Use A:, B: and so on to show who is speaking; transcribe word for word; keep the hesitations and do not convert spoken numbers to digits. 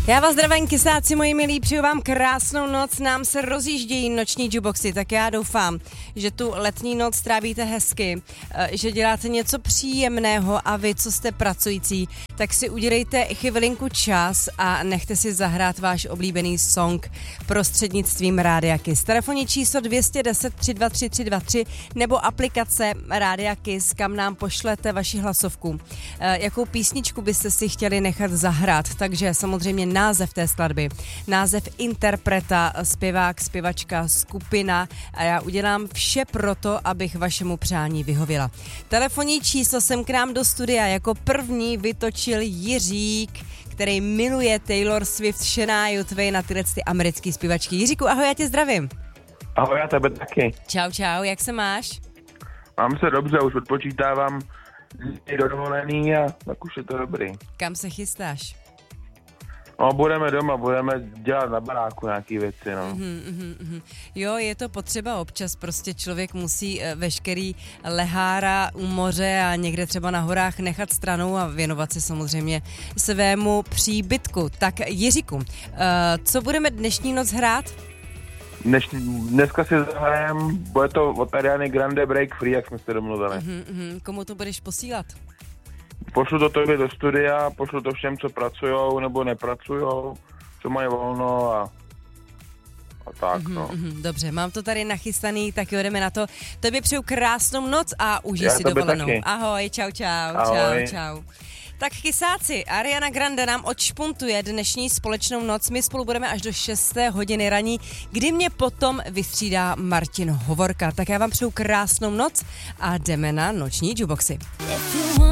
A: Já vás zdravím, kysáci moji milí, přeju vám krásnou noc, nám se rozjíždějí noční jukeboxy, tak já doufám, že tu letní noc trávíte hezky, že děláte něco příjemného a vy, co jste pracující, tak si udělejte chvilinku čas a nechte si zahrát váš oblíbený song prostřednictvím Rádia Kiss. Telefonní číslo dvě set deset tři dva tři tři dva tři nebo aplikace Rádia Kiss, kam nám pošlete vaši hlasovku. Jakou písničku byste si chtěli nechat zahrát, takže samozřejmě název té skladby, název interpreta, zpěvák, zpěvačka, skupina a já udělám vše proto, abych vašemu přání vyhověla. Telefonní číslo jsem k nám do studia jako první vytočil Jiřík, který miluje Taylor Swift, Shania Twain na tyhle ty americký zpěvačky. Jiříku, ahoj, já tě zdravím.
B: Ahoj, já tebe taky.
A: Čau, čau, jak se máš?
B: Mám se dobře, už odpočítávám do dovolený a tak už je to dobrý.
A: Kam se chystáš?
B: No, budeme doma, budeme dělat na baráku nějaký věci, no.
A: Mm, mm, mm. Jo, je to potřeba občas, prostě člověk musí veškerý lehára u moře a někde třeba na horách nechat stranou a věnovat se samozřejmě svému příbytku. Tak Jiříku, uh, co budeme dnešní noc hrát?
B: Dneš, dneska si zahrajeme, bude to od Ariany Grande Break Free, jak jsme se domluvili.
A: Mm, mm. Komu to budeš posílat?
B: Pošlu to tobě do studia, pošlu to všem, co pracujou nebo nepracujou, co mají volno a, a tak, mm-hmm, no.
A: Mm, dobře, mám to tady nachystaný, tak jo, jdeme na to. Tobě přeju krásnou noc a užij si dovolenou.
B: Taky.
A: Ahoj, čau, čau,
B: Ahoj.
A: čau, čau. Tak kysáci, Ariana Grande nám odšpuntuje dnešní společnou noc. My spolu budeme až do šesté hodiny raní, kdy mě potom vystřídá Martin Hovorka. Tak já vám přeju krásnou noc a jdeme na noční jukeboxy.